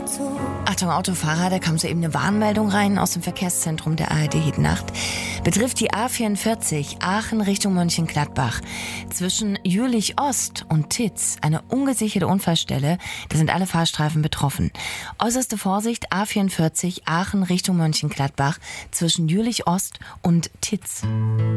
Achtung, Autofahrer, da kam soeben eine Warnmeldung rein aus dem Verkehrszentrum der ARD Hitnacht. Betrifft die A44 Aachen Richtung Mönchengladbach. Zwischen Jülich-Ost und Titz eine ungesicherte Unfallstelle. Da sind alle Fahrstreifen betroffen. Äußerste Vorsicht, A44 Aachen Richtung Mönchengladbach zwischen Jülich-Ost und Titz.